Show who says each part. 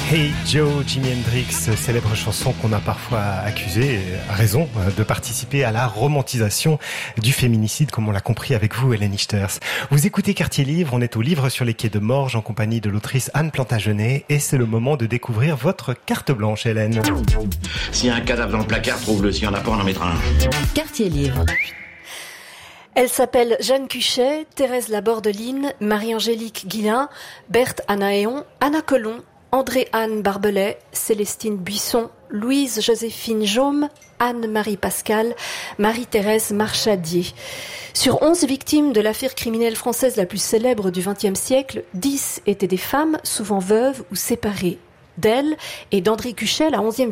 Speaker 1: Hey Joe, Jimi Hendrix, célèbre chanson qu'on a parfois accusé, à raison, de participer à la romantisation du féminicide, comme on l'a compris avec vous, Hélène Ichters. Vous écoutez Quartier Livre, on est au Livre sur les quais de Morges en compagnie de l'autrice Anne Plantagenet et c'est le moment de découvrir votre carte blanche, Hélène.
Speaker 2: S'il y a un cadavre dans le placard, trouve-le. S'il n'y en a pas, on en mettra un.
Speaker 3: Quartier Livre.
Speaker 4: Elle s'appelle Jeanne Cuchet, Thérèse Labordeline, Marie-Angélique Guillain, Berthe Anaéon, Anna Colomb, André-Anne Barbelet, Célestine Buisson, Louise-Joséphine Jaume, Anne-Marie Pascal, Marie-Thérèse Marchadier. Sur 11 victimes de l'affaire criminelle française la plus célèbre du XXe siècle, 10 étaient des femmes, souvent veuves ou séparées. D'elle et d'André Cuchet, la 11e